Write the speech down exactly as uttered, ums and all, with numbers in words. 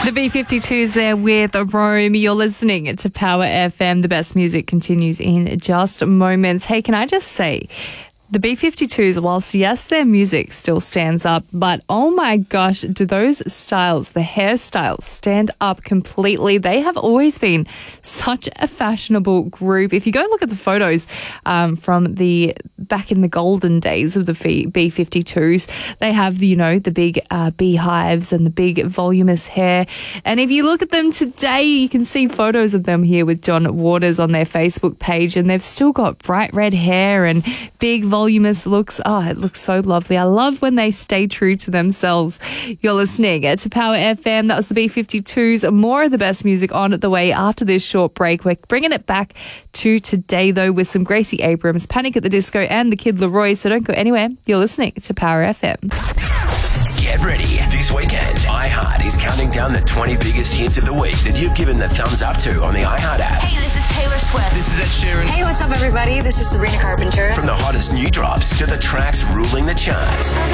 The B fifty-twos there with Rome. You're listening to Power F M. The best music continues in just moments. Hey, can I just say, the B fifty-twos, whilst yes, their music still stands up, but oh my gosh, do those styles, the hairstyles, stand up completely. They have always been such a fashionable group. If you go look at the photos um, from the back in the golden days of the B fifty-twos, they have, you know, the big uh, beehives and the big voluminous hair. And if you look at them today, you can see photos of them here with John Waters on their Facebook page, and they've still got bright red hair and big voluminous looks. Oh, it looks so lovely. I love when they stay true to themselves. You're listening to Power F M. That was the B fifty-twos. More of the best music on the way after this short break. We're bringing it back to today, though, with some Gracie Abrams, Panic at the Disco, and the Kid Laroi. So don't go anywhere. You're listening to Power F M. Get ready. This weekend, iHeart is counting down the twenty biggest hits of the week that you've given the thumbs up to on the iHeart app. Hey, this is Taylor Swift. This is Ed Sheeran. Hey, what's up, everybody? This is Sabrina Carpenter. From the hottest new drops to the tracks ruling the charts.